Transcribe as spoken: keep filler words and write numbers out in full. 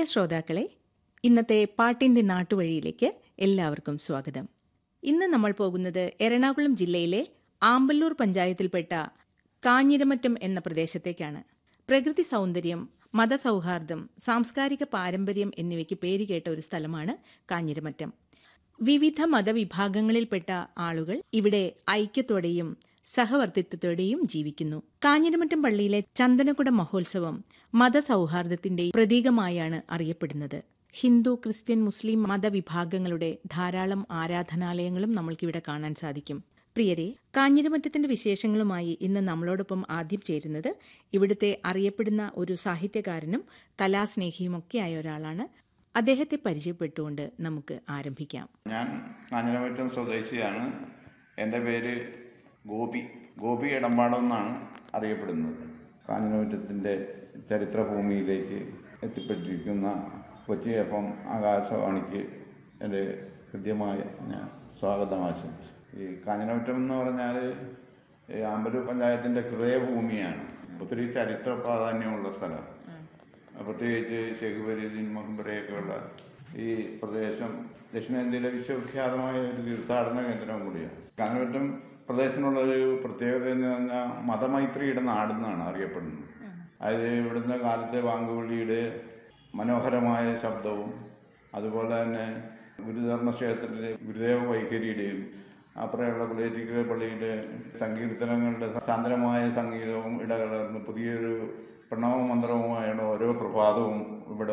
ശ്രോതാക്കളെ, ഇന്നത്തെ പാട്ടിന്റെ നാട്ടുവഴിയിലേക്ക് എല്ലാവർക്കും സ്വാഗതം. ഇന്ന് നമ്മൾ പോകുന്നത് എറണാകുളം ജില്ലയിലെ ആമ്പല്ലൂർ പഞ്ചായത്തിൽപ്പെട്ട കാഞ്ഞിരമറ്റം എന്ന പ്രദേശത്തേക്കാണ്. പ്രകൃതി സൗന്ദര്യം, മതസൗഹാർദ്ദം, സാംസ്കാരിക പാരമ്പര്യം എന്നിവയ്ക്ക് പേരുകേട്ട ഒരു സ്ഥലമാണ് കാഞ്ഞിരമറ്റം. വിവിധ മതവിഭാഗങ്ങളിൽപ്പെട്ട ആളുകൾ ഇവിടെ ഐക്യത്തോടെയും സഹവർത്തിത്വത്തോടെയും ജീവിക്കുന്നു. കാഞ്ഞിരമറ്റം പള്ളിയിലെ ചന്ദനക്കുട മഹോത്സവം മതസൗഹാർദ്ദത്തിന്റെ പ്രതീകമായാണ് അറിയപ്പെടുന്നത്. ഹിന്ദു, ക്രിസ്ത്യൻ, മുസ്ലിം മതവിഭാഗങ്ങളുടെ ധാരാളം ആരാധനാലയങ്ങളും നമ്മൾക്കിവിടെ കാണാൻ സാധിക്കും. പ്രിയരെ, കാഞ്ഞിരമറ്റത്തിന്റെ വിശേഷങ്ങളുമായി ഇന്ന് നമ്മളോടൊപ്പം ആദ്യം ചേരുന്നത് ഇവിടുത്തെ അറിയപ്പെടുന്ന ഒരു സാഹിത്യകാരനും കലാസ്നേഹിയുമൊക്കെയായ ഒരാളാണ്. അദ്ദേഹത്തെ പരിചയപ്പെട്ടുകൊണ്ട് നമുക്ക് ആരംഭിക്കാം. ഞാൻ കാഞ്ഞിരമറ്റം സ്വദേശിയാണ്. എൻ്റെ പേര് ഗോപി ഗോപി എടമ്പാടം എന്നാണ് അറിയപ്പെടുന്നത്. കാഞ്ഞിരമറ്റത്തിൻ്റെ ചരിത്രഭൂമിയിലേക്ക് എത്തിപ്പെട്ടിരിക്കുന്ന കൊച്ചി എഫ് എം ആകാശവാണിക്ക് എൻ്റെ കൃത്യമായ ഞാൻ സ്വാഗതം ആശംസിച്ചു. ഈ കാഞ്ഞിരമറ്റം എന്ന് പറഞ്ഞാൽ ഈ ആമ്പല്ലൂർ പഞ്ചായത്തിൻ്റെ ഹൃദയഭൂമിയാണ്. ഒത്തിരി ചരിത്ര പ്രാധാന്യമുള്ള സ്ഥലം. പ്രത്യേകിച്ച് ഷെയ്ഖ് ഫരീദ് മഖ്ബറയൊക്കെയുള്ള ഈ പ്രദേശം ദക്ഷിണേന്ത്യയിലെ വിശ്വവിഖ്യാതമായ ഒരു തീർത്ഥാടന കേന്ദ്രം കൂടിയാണ്. കാഞ്ഞിരമറ്റം പ്രദേശത്തിനുള്ളൊരു പ്രത്യേകത എന്ന് പറഞ്ഞാൽ മതമൈത്രിയുടെ നാടെന്നാണ് അറിയപ്പെടുന്നത്. അതായത് ഇവിടുന്ന് കാലത്തെ വാങ്കുവിളിയുടെ മനോഹരമായ ശബ്ദവും അതുപോലെ തന്നെ ഗുരുധർമ്മ ക്ഷേത്രത്തിലെ ഗുരുദേവ വൈഖരിയുടെയും അപ്പുറമുള്ള കുലേറ്റിക്കര പള്ളിയിലെ സങ്കീർത്തനങ്ങളുടെ സാന്ദ്രമായ സംഗീതവും ഇടകലർന്ന് പുതിയൊരു പ്രണവ മന്ത്രവുമായാണ് ഓരോ പ്രഭാതവും ഇവിടെ